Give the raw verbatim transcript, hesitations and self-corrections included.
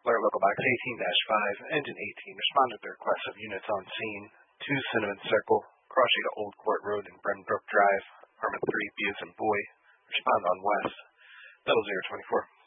Alert Local Box eighteen dash five, Engine eighteen, responded to the request of units on scene, two Cinnamon Circle, crossing to Old Court Road and Brenbrook Drive, Apartment three, B as in Boy, respond on West, double zero twenty-four.